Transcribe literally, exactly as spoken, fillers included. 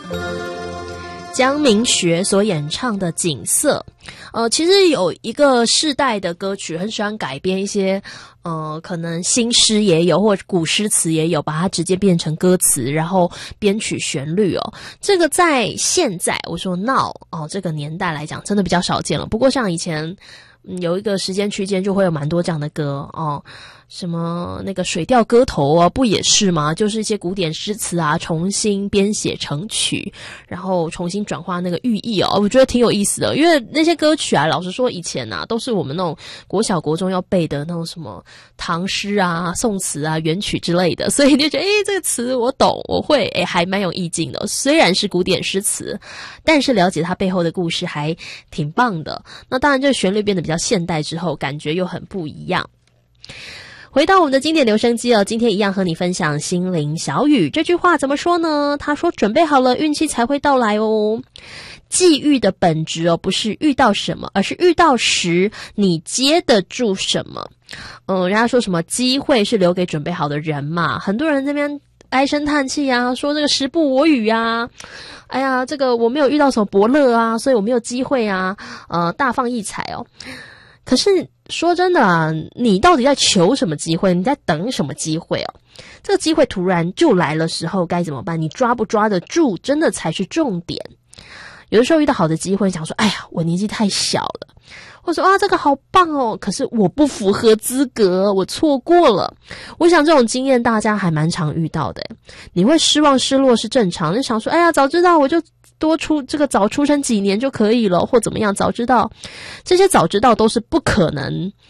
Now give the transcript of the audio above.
江明学所演唱的《景色》，呃，其实有一个世代的歌曲很喜欢改编一些，呃，可能新诗也有，或者古诗词也有，把它直接变成歌词，然后编曲旋律哦。这个在现在我说 now 哦这个年代来讲，真的比较少见了。不过像以前，嗯，有一个时间区间就会有蛮多这样的歌哦。什么那个水调歌头啊，不也是吗？就是一些古典诗词啊，重新编写成曲，然后重新转化那个寓意哦，我觉得挺有意思的。因为那些歌曲啊，老实说以前啊，都是我们那种国小国中要背的那种什么唐诗啊、宋词啊、元曲之类的，所以你就觉得，诶，这个词我懂，我会，诶，还蛮有意境的。虽然是古典诗词，但是了解它背后的故事还挺棒的。那当然，这个旋律变得比较现代之后，感觉又很不一样。回到我们的经典留声机哦，今天一样和你分享心灵小语。这句话怎么说呢？他说准备好了，运气才会到来哦。际遇的本质哦，不是遇到什么，而是遇到时你接得住什么。嗯，人家说什么机会是留给准备好的人嘛，很多人这边唉声叹气啊，说这个时不我与啊，哎呀，这个我没有遇到什么伯乐啊，所以我没有机会啊，呃，大放异彩哦。可是说真的啊，你到底在求什么机会？你在等什么机会哦？这个机会突然就来的时候该怎么办？你抓不抓得住，真的才是重点。有的时候遇到好的机会，想说，哎呀，我年纪太小了，或者说啊，这个好棒哦，可是我不符合资格，我错过了。我想这种经验大家还蛮常遇到的，你会失望失落是正常，你想说，哎呀，早知道我就多出这个早出生几年就可以了，或怎么样，早知道，这些早知道都是不可能